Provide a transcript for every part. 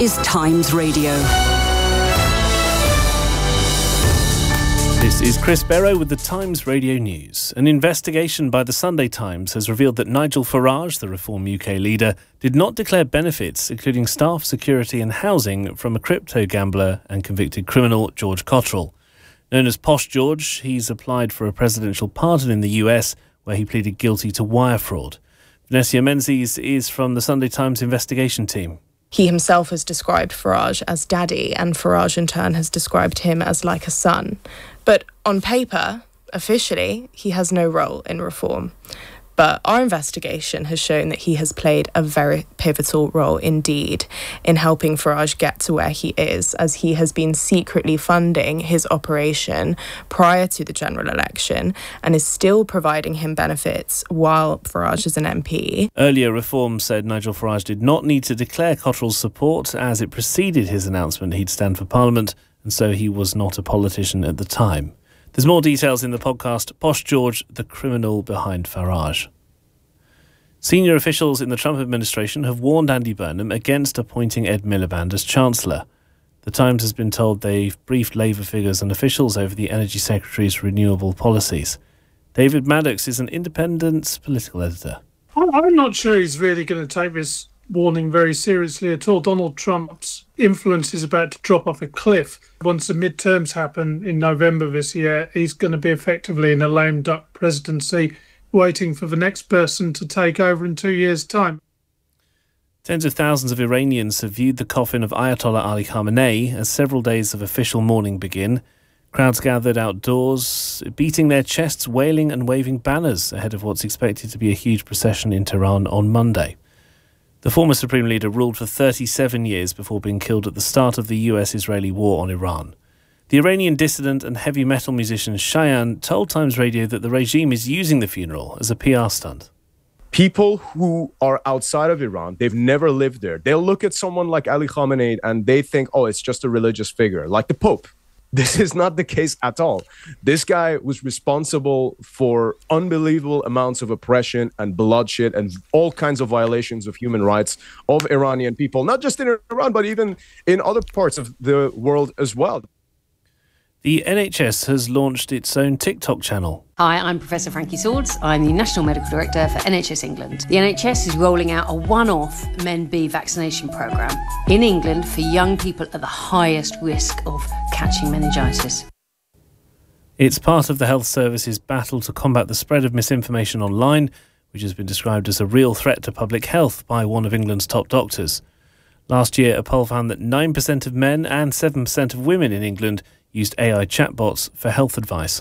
is Times Radio. This is Chris Barrow with the Times Radio News. An investigation by the Sunday Times has revealed that Nigel Farage, the Reform UK leader, did not declare benefits, including staff, security and housing, from a crypto gambler and convicted criminal George Cottrell. Known as Posh George, he's applied for a presidential pardon in the US, where he pleaded guilty to wire fraud. Vanessa Menzies is from the Sunday Times investigation team. He himself has described Farage as daddy, and Farage in turn has described him as like a son. But on paper, officially, he has no role in reform. But our investigation has shown that he has played a very pivotal role indeed in helping Farage get to where he is, as he has been secretly funding his operation prior to the general election and is still providing him benefits while Farage is an MP. Earlier, Reform said Nigel Farage did not need to declare Cottrell's support as it preceded his announcement he'd stand for Parliament, and so he was not a politician at the time. There's more details in the podcast, Posh George, the criminal behind Farage. Senior officials in the Trump administration have warned Andy Burnham against appointing Ed Miliband as Chancellor. The Times has been told they've briefed Labour figures and officials over the Energy Secretary's renewable policies. David Maddox is an independent political editor. I'm not sure he's really going to take this warning very seriously at all. Donald Trump's influence is about to drop off a cliff. Once the midterms happen in November this year, he's going to be effectively in a lame duck presidency, waiting for the next person to take over in 2 years' time. Tens of thousands of Iranians have viewed the coffin of Ayatollah Ali Khamenei as several days of official mourning begin. Crowds gathered outdoors, beating their chests, wailing and waving banners ahead of what's expected to be a huge procession in Tehran on Monday. The former Supreme Leader ruled for 37 years before being killed at the start of the US-Israeli war on Iran. The Iranian dissident and heavy metal musician Cheyenne told Times Radio that the regime is using the funeral as a PR stunt. People who are outside of Iran, they've never lived there. They'll look at someone like Ali Khamenei and they think, oh, it's just a religious figure, like the Pope. This is not the case at all. This guy was responsible for unbelievable amounts of oppression and bloodshed and all kinds of violations of human rights of Iranian people, not just in Iran, but even in other parts of the world as well. The NHS has launched its own TikTok channel. Hi, I'm Professor Frankie Swords. I'm the National Medical Director for NHS England. The NHS is rolling out a one-off Men B vaccination programme in England for young people at the highest risk of catching meningitis. It's part of the health service's battle to combat the spread of misinformation online, which has been described as a real threat to public health by one of England's top doctors. Last year, a poll found that 9% of men and 7% of women in England used AI chatbots for health advice.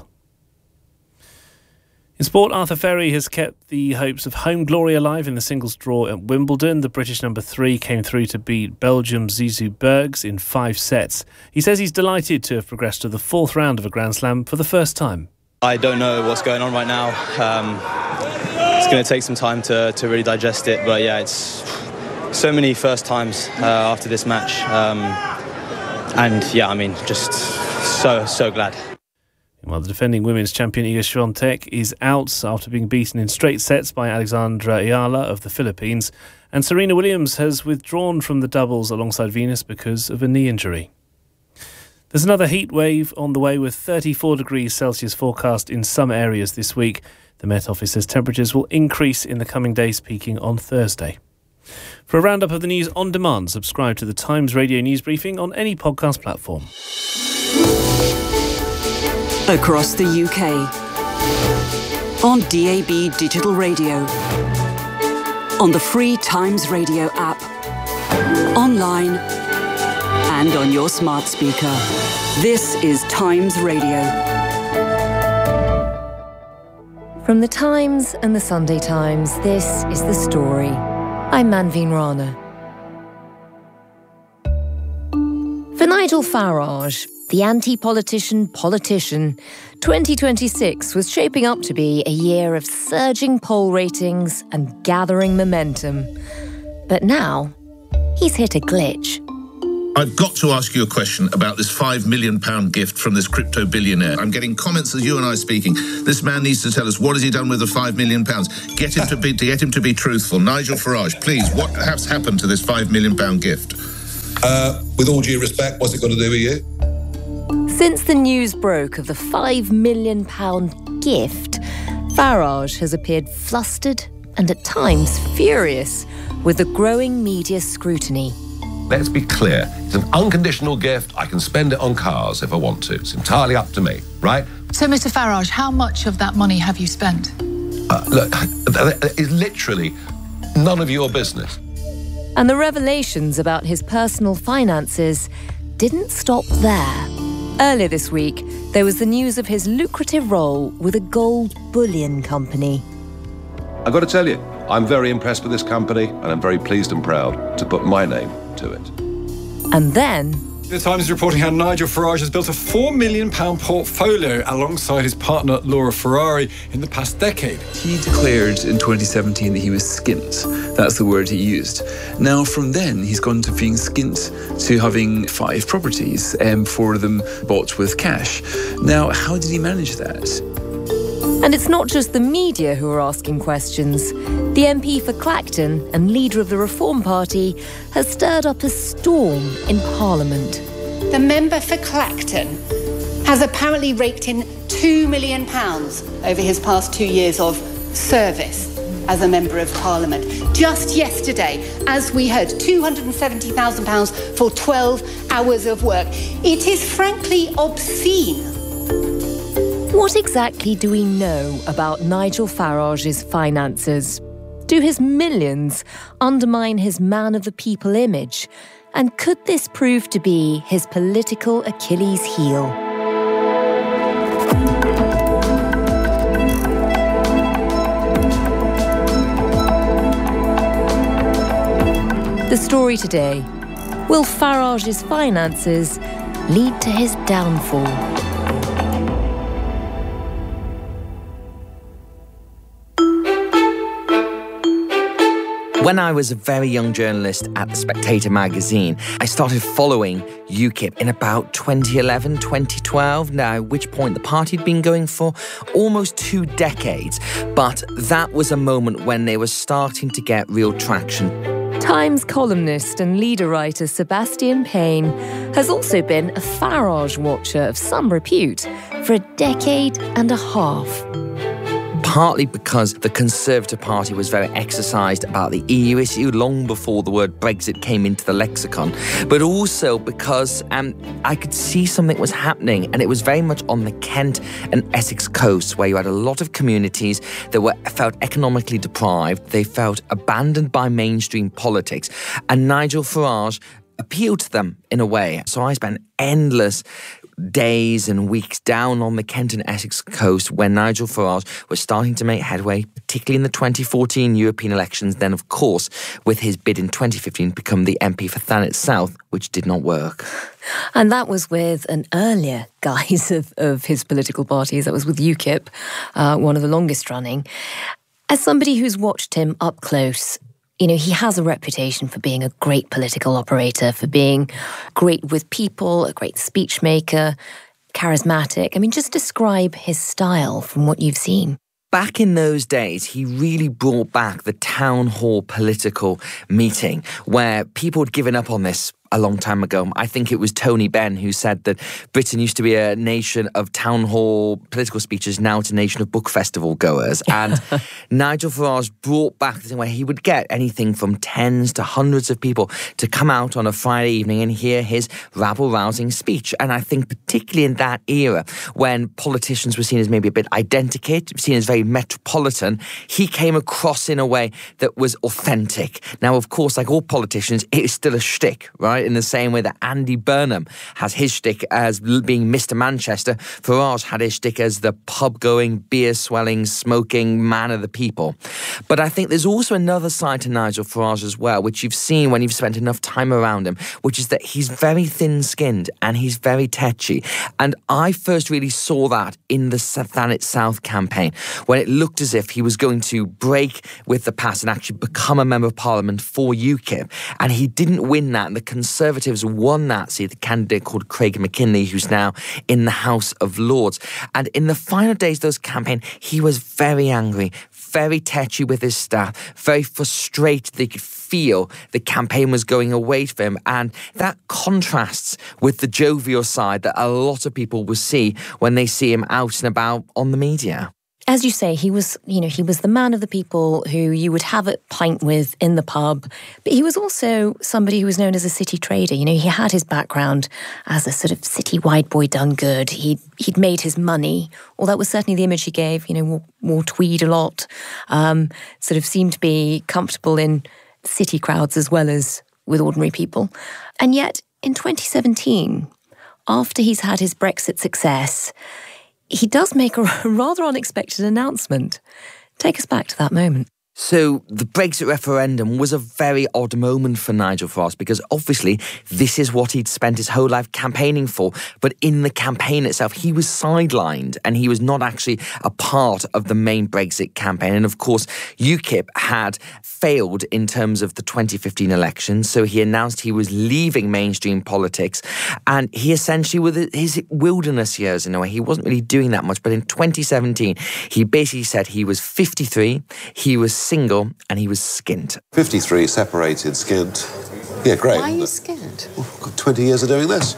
In sport, Arthur Ferry has kept the hopes of home glory alive in the singles draw at Wimbledon. The British number 3 came through to beat Belgium's Zizou Bergs in 5 sets. He says he's delighted to have progressed to the 4th round of a Grand Slam for the first time. I don't know what's going on right now. It's going to take some time to really digest it. But yeah, it's so many first times after this match. And yeah, I mean, just so glad. While the defending women's champion Iga Swiatek is out after being beaten in straight sets by Alexandra Ayala of the Philippines, and Serena Williams has withdrawn from the doubles alongside Venus because of a knee injury. There's another heat wave on the way with 34 degrees Celsius forecast in some areas this week. The Met Office says temperatures will increase in the coming days, peaking on Thursday. For a roundup of the news on demand, subscribe to the Times Radio News Briefing on any podcast platform. Across the UK. On DAB Digital Radio. On the free Times Radio app. Online. And on your smart speaker. This is Times Radio. From the Times and the Sunday Times, this is The Story. I'm Manveen Rana. For Nigel Farage, the anti-politician politician, 2026 was shaping up to be a year of surging poll ratings and gathering momentum. But now, he's hit a glitch. I've got to ask you a question about this £5 million gift from this crypto billionaire. I'm getting comments as you and I are speaking. This man needs to tell us what has he done with the £5 million. Get him to be truthful. Nigel Farage, please, what has happened to this £5 million gift? With all due respect, what's it got to do with you? Since the news broke of the £5 million gift, Farage has appeared flustered and at times furious with the growing media scrutiny. Let's be clear, it's an unconditional gift. I can spend it on cars if I want to. It's entirely up to me, right? So, Mr. Farage, how much of that money have you spent? Look, it's literally none of your business. And the revelations about his personal finances didn't stop there. Earlier this week, there was the news of his lucrative role with a gold bullion company. I've got to tell you, I'm very impressed with this company, and I'm very pleased and proud to put my name to it. And then... The Times is reporting how Nigel Farage has built a £4 million portfolio alongside his partner Laura Ferrari in the past decade. He declared in 2017 that he was skint. That's the word he used. Now, from then, he's gone to being skint to having 5 properties, 4 of them bought with cash. Now, how did he manage that? And it's not just the media who are asking questions. The MP for Clacton and leader of the Reform Party has stirred up a storm in Parliament. The member for Clacton has apparently raked in £2 million over his past 2 years of service as a member of Parliament. Just yesterday, as we heard, £270,000 for 12 hours of work. It is frankly obscene. What exactly do we know about Nigel Farage's finances? Do his millions undermine his man of the people image? And could this prove to be his political Achilles heel? The story today. Will Farage's finances lead to his downfall? When I was a very young journalist at The Spectator magazine, I started following UKIP in about 2011, 2012, now at which point the party had been going for almost 2 decades. But that was a moment when they were starting to get real traction. Times columnist and leader writer Sebastian Payne has also been a Farage watcher of some repute for a decade and a half. Partly because the Conservative Party was very exercised about the EU issue long before the word Brexit came into the lexicon, but also because I could see something was happening, and it was very much on the Kent and Essex coast, where you had a lot of communities that felt economically deprived, they felt abandoned by mainstream politics, and Nigel Farage appealed to them in a way. So I spent endless days and weeks down on the Kent and Essex coast when Nigel Farage was starting to make headway, particularly in the 2014 European elections, then of course with his bid in 2015 to become the MP for Thanet South, which did not work. And that was with an earlier guise of his political parties. That was with UKIP, one of the longest running. As somebody who's watched him up close, you know, he has a reputation for being a great political operator, for being great with people, a great speech maker, charismatic. I mean, just describe his style from what you've seen. Back in those days, he really brought back the town hall political meeting where people had given up on this a long time ago. I think it was Tony Benn who said that Britain used to be a nation of town hall political speeches, now it's a nation of book festival goers. And Nigel Farage brought back the thing where he would get anything from tens to hundreds of people to come out on a Friday evening and hear his rabble-rousing speech. And I think particularly in that era, when politicians were seen as maybe a bit identikit, seen as very metropolitan, he came across in a way that was authentic. Now, of course, like all politicians, it is still a shtick, right? In the same way that Andy Burnham has his shtick as being Mr. Manchester, Farage had his shtick as the pub-going, beer-swelling, smoking man of the people. But I think there's also another side to Nigel Farage as well, which you've seen when you've spent enough time around him, which is that he's very thin-skinned and he's very tetchy. And I first really saw that in the Thanet South campaign, when it looked as if he was going to break with the past and actually become a member of Parliament for UKIP. And he didn't win that, and the Conservatives won that seat, the candidate called Craig McKinley, who's now in the House of Lords. And in the final days of those campaign, he was very angry, very tetchy with his staff, very frustrated. They could feel the campaign was going away from him, and that contrasts with the jovial side that a lot of people will see when they see him out and about on the media. As you say, he was the man of the people who you would have a pint with in the pub, but he was also somebody who was known as a city trader. He had his background as a sort of city wide boy done good. He'd made his money, or that was certainly the image he gave. Wore tweed a lot, sort of seemed to be comfortable in city crowds as well as with ordinary people. And yet, in 2017, after he's had his Brexit success, he does make a rather unexpected announcement. Take us back to that moment. So the Brexit referendum was a very odd moment for Nigel Farage, because obviously this is what he'd spent his whole life campaigning for. But in the campaign itself, he was sidelined and he was not actually a part of the main Brexit campaign. And of course, UKIP had failed in terms of the 2015 election. So he announced he was leaving mainstream politics. And he essentially, with his wilderness years in a way, he wasn't really doing that much. But in 2017, he basically said he was 53, he was single, and he was skint. 53, separated, skint. Yeah, great. Why are you skint? Well, I've got 20 years of doing this.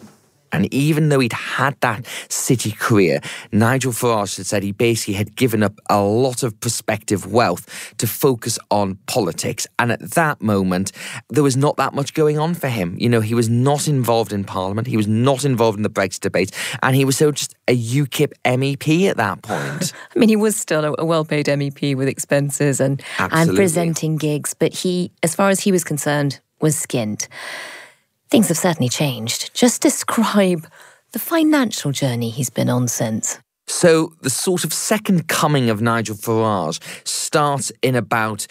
And even though he'd had that city career, Nigel Farage had said he basically had given up a lot of prospective wealth to focus on politics. And at that moment, there was not that much going on for him. He was not involved in Parliament. He was not involved in the Brexit debate. And he was so just a UKIP MEP at that point. I mean, he was still a well-paid MEP with expenses and presenting gigs. But he, as far as he was concerned, was skint. Things have certainly changed. Just describe the financial journey he's been on since. So the sort of second coming of Nigel Farage starts in about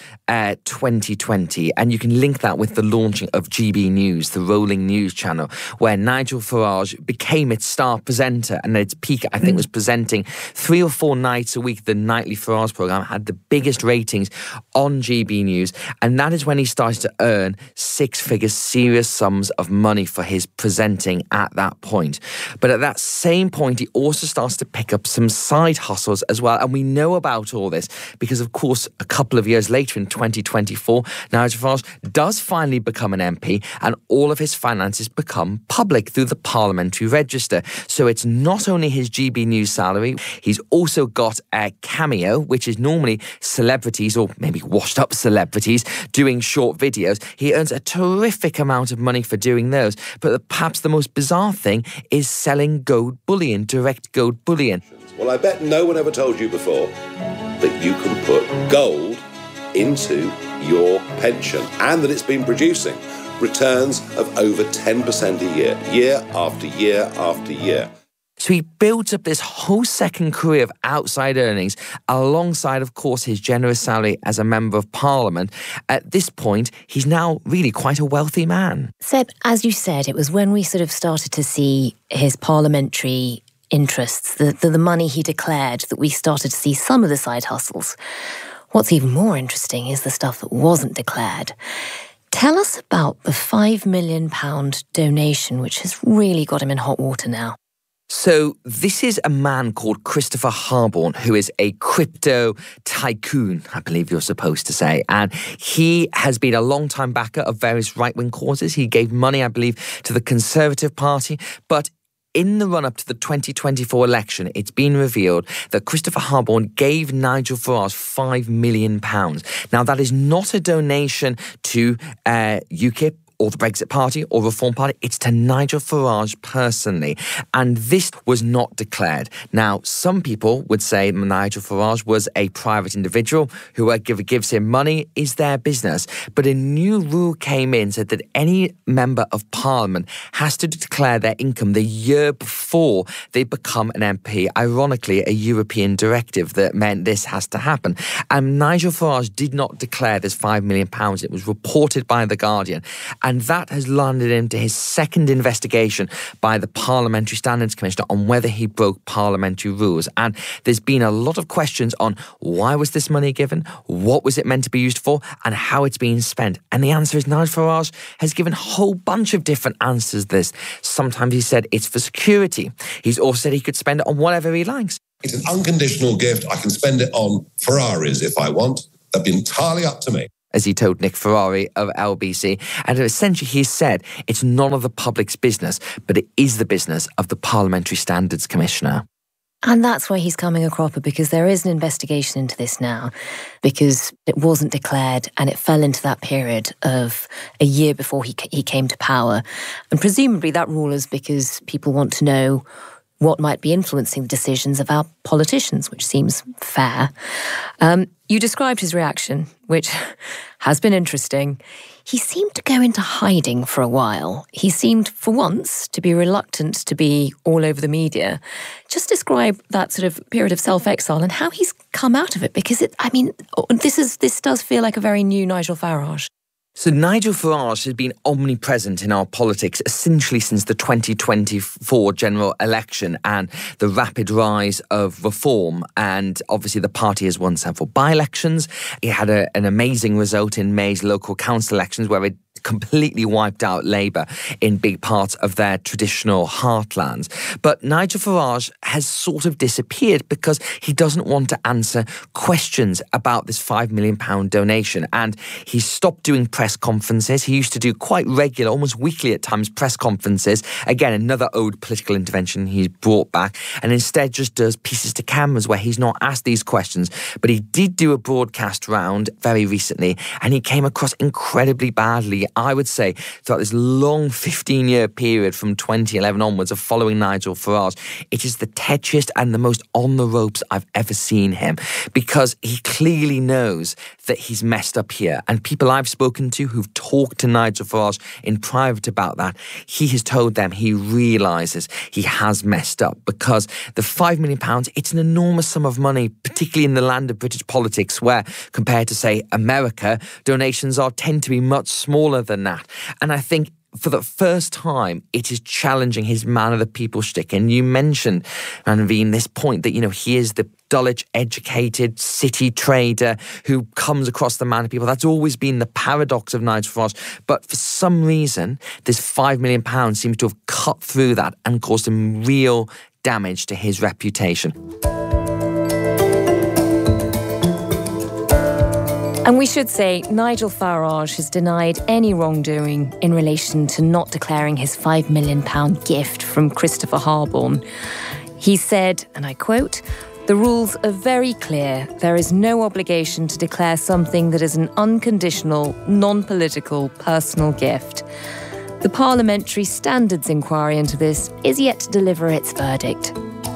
2020, and you can link that with the launching of GB News, the rolling news channel, where Nigel Farage became its star presenter, and at its peak, I think, was presenting 3 or 4 nights a week. The Nightly Farage programme had the biggest ratings on GB News, and that is when he started to earn 6-figure serious sums of money for his presenting at that point. But at that same point, he also starts to pick up some side hustles as well. And we know about all this because, of course, a couple of years later in 2024, Nigel Farage does finally become an MP, and all of his finances become public through the Parliamentary Register. So it's not only his GB News salary, he's also got a Cameo, which is normally celebrities or maybe washed up celebrities doing short videos. He earns a terrific amount of money for doing those. But perhaps the most bizarre thing is selling gold bullion, direct gold bullion. Well, I bet no one ever told you before that you can put gold into your pension and that it's been producing returns of over 10% a year, year after year after year. So he builds up this whole second career of outside earnings alongside, of course, his generous salary as a Member of Parliament. At this point, he's now really quite a wealthy man. Seb, as you said, it was when we sort of started to see his parliamentary interests, the money he declared, that we started to see some of the side hustles. What's even more interesting is the stuff that wasn't declared. Tell us about the £5 million donation, which has really got him in hot water now. So this is a man called Christopher Harborne, who is a crypto tycoon, I believe you're supposed to say. And he has been a long-time backer of various right-wing causes. He gave money, I believe, to the Conservative Party. But in the run-up to the 2024 election, it's been revealed that Christopher Harborne gave Nigel Farage £5 million. Now, that is not a donation to UKIP or the Brexit Party or Reform Party. It's to Nigel Farage personally. And this was not declared. Now, some people would say Nigel Farage was a private individual. Whoever gives him money is their business. But a new rule came in, said that any member of Parliament has to declare their income the year before they become an MP. Ironically, a European directive that meant this has to happen. And Nigel Farage did not declare this £5 million. It was reported by The Guardian. And that has landed into his second investigation by the Parliamentary Standards Commissioner on whether he broke parliamentary rules. And there's been a lot of questions on why was this money given, what was it meant to be used for, and how it's being spent. And the answer is Nigel Farage has given a whole bunch of different answers to this. Sometimes he said it's for security. He's also said he could spend it on whatever he likes. It's an unconditional gift. I can spend it on Ferraris if I want. That'd be entirely up to me. As he told Nick Ferrari of LBC. And essentially he said it's none of the public's business, but it is the business of the Parliamentary Standards Commissioner. And that's why he's coming a cropper, because there is an investigation into this now, because it wasn't declared and it fell into that period of a year before he came to power. And presumably that rule is because people want to know what might be influencing the decisions of our politicians, which seems fair. You described his reaction, which has been interesting. He seemed to go into hiding for a while. He seemed, for once, to be reluctant to be all over the media. Just describe that sort of period of self-exile and how he's come out of it, because this does feel like a very new Nigel Farage. So Nigel Farage has been omnipresent in our politics essentially since the 2024 general election and the rapid rise of reform. And obviously the party has won several by-elections. It had an amazing result in May's local council elections where it completely wiped out Labour in big parts of their traditional heartlands. But Nigel Farage has sort of disappeared because he doesn't want to answer questions about this £5 million donation. And he stopped doing press conferences. He used to do quite regular, almost weekly at times, press conferences. Again, another ode political intervention he's brought back. And instead just does pieces to cameras where he's not asked these questions. But he did do a broadcast round very recently and he came across incredibly badly, I would say, throughout this long 15-year period from 2011 onwards of following Nigel Farage. It is the tetchiest and the most on the ropes I've ever seen him, because he clearly knows that he's messed up here. And people I've spoken to who've talked to Nigel Farage in private about that, he has told them he realises he has messed up, because the £5 million, it's an enormous sum of money, particularly in the land of British politics, where, compared to, say, America, donations tend to be much smaller than that. And I think for the first time, it is challenging his man of the people shtick. And you mentioned, Ranveen, this point that, he is the Dulwich educated city trader who comes across the man of people. That's always been the paradox of Nigel Farage. But for some reason, this £5 million seems to have cut through that and caused him real damage to his reputation. And we should say Nigel Farage has denied any wrongdoing in relation to not declaring his £5 million gift from Christopher Harborne. He said, and I quote, "The rules are very clear. There is no obligation to declare something that is an unconditional, non-political, personal gift. The Parliamentary Standards Inquiry into this is yet to deliver its verdict."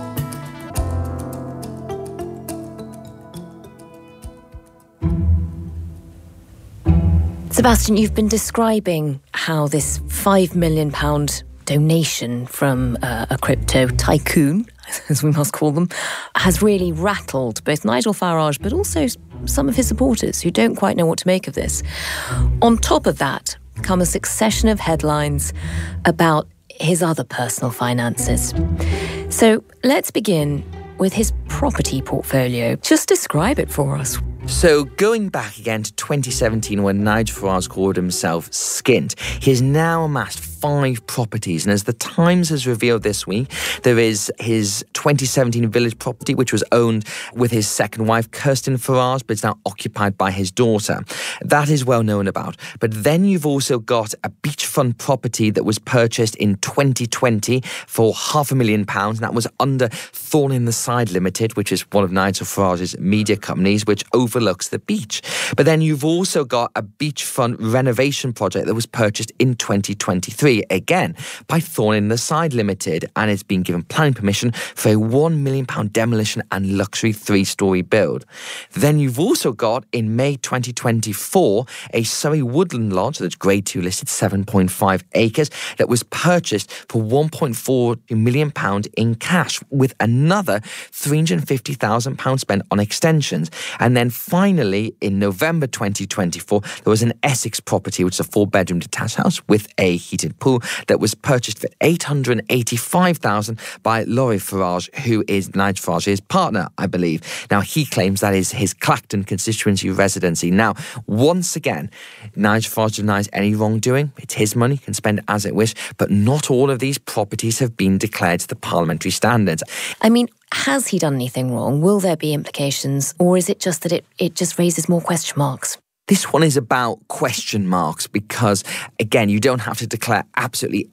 Sebastian, you've been describing how this £5 million donation from a crypto tycoon, as we must call them, has really rattled both Nigel Farage but also some of his supporters who don't quite know what to make of this. On top of that come a succession of headlines about his other personal finances. So let's begin with his property portfolio. Just describe it for us. So going back again to 2017 when Nigel Farage called himself skint, he has now amassed 5 properties. And as the Times has revealed this week, there is his 2017 village property, which was owned with his second wife, Kirsten Farage, but it's now occupied by his daughter. That is well known about. But then you've also got a beachfront property that was purchased in 2020 for £500,000. And that was under Thorn in the Side Limited, which is one of Nigel Farage's media companies, which overlooks the beach. But then you've also got a beachfront renovation project that was purchased in 2023, again, by Thorn in the Side Limited, and it's been given planning permission for a £1 million demolition and luxury 3-storey build. Then you've also got, in May 2024, a Surrey Woodland Lodge that's Grade 2 listed, 7.5 acres, that was purchased for £1.4 million in cash, with another £350,000 spent on extensions. And then finally, in November 2024, there was an Essex property, which is a 4-bedroom detached house with a heated pool, pool that was purchased for $885,000 by Laurie Farage, who is Nigel Farage's partner, I believe. Now, he claims that is his Clacton constituency residency. Now, once again, Nigel Farage denies any wrongdoing. It's his money, can spend it as it wish, but not all of these properties have been declared to the parliamentary standards. I mean, has he done anything wrong? Will there be implications? Or is it just that it just raises more question marks? This one is about question marks because, again, you don't have to declare absolutely